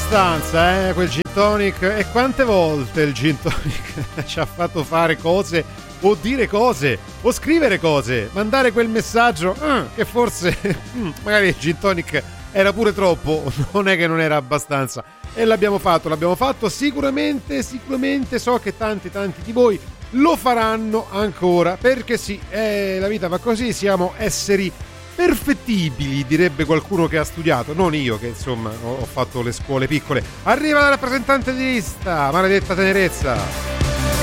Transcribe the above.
abbastanza, quel gin tonic. E quante volte il gin tonic ci ha fatto fare cose, o dire cose, o scrivere cose, mandare quel messaggio che forse magari il gin tonic era pure troppo, non è che non era abbastanza. E l'abbiamo fatto sicuramente so che tanti di voi lo faranno ancora, perché sì, la vita va così, siamo esseri perfettibili, direbbe qualcuno che ha studiato, non io che insomma ho fatto le scuole piccole. Arriva la rappresentante di lista, maledetta tenerezza.